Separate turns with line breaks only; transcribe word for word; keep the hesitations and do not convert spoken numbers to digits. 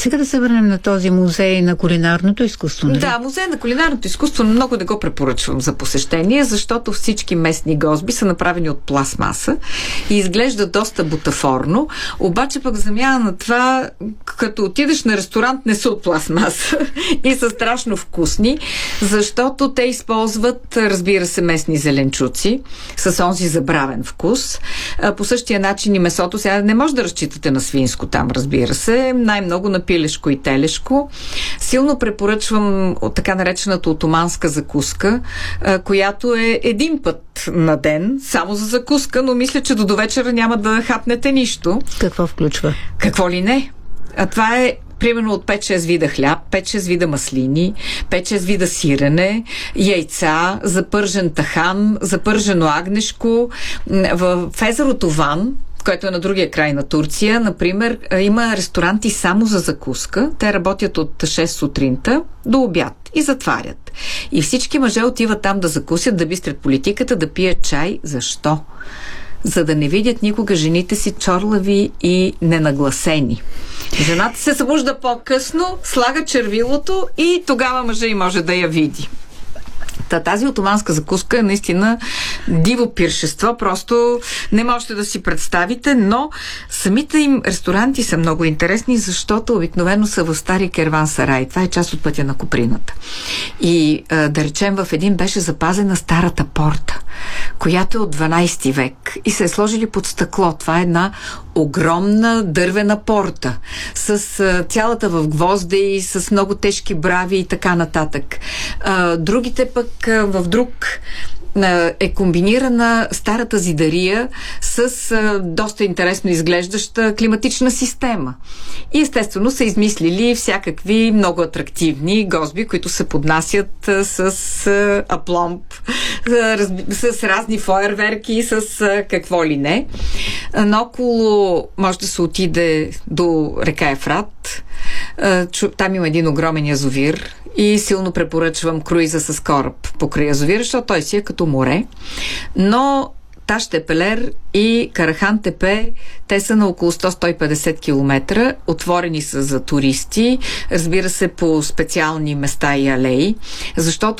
Сега да се върнем на този музей на кулинарното изкуство. Нали?
Да, музей на кулинарното изкуство много да го препоръчвам за посещение, защото всички местни гозби са направени от пластмаса и изглежда доста бутафорно, обаче пък замяна на това, като отидеш на ресторант, не са от пластмаса и са страшно вкусни, защото те използват, разбира се, местни зеленчуци с онзи забравен вкус. По същия начин и месото, сега не може да разчитате на свинско там, разбира се, най-много на пилешко и телешко. Силно препоръчвам от така наречената отоманска закуска, която е един път на ден, само за закуска, но мисля, че до довечера няма да хапнете нищо.
Какво включва?
Какво ли не? А това е примерно от пет-шест вида хляб, пет-шест вида маслини, пет-шест вида сирене, яйца, запържен тахан, запържено агнешко. В езерото Ван, който е на другия край на Турция, например, има ресторанти само за закуска. Те работят от шест сутринта до обяд и затварят. И всички мъже отиват там да закусят, да бистрят политиката, да пият чай. Защо? За да не видят никога жените си чорлави и ненагласени. Жената се събужда по-късно, слага червилото и тогава мъжа и може да я види. Тази отоманска закуска е наистина диво пиршество, просто не можете да си представите, но самите им ресторанти са много интересни, защото обикновено са в стари керван-сараи. Това е част от пътя на Куприната. И да речем, в един беше запазена старата порта, която е от дванайсети век и се е сложили под стъкло. Това е една огромна дървена порта с цялата в гвозде и с много тежки брави и така нататък. Другите пък в друг е комбинирана старата зидария с а, доста интересно изглеждаща климатична система. И естествено са измислили всякакви много атрактивни гозби, които се поднасят а, с а, апломб, а, с разни фойерверки, с а, какво ли не. А, наоколо може да се отиде до река Ефрат. А, чу, там има един огромен язовир и силно препоръчвам круиза с кораб покрай язовира, защото той си е като море. Но Таш Тепелер и Карахан Тепе, те са на около сто до сто и петдесет километра, отворени са за туристи, разбира се, по специални места и алеи, защото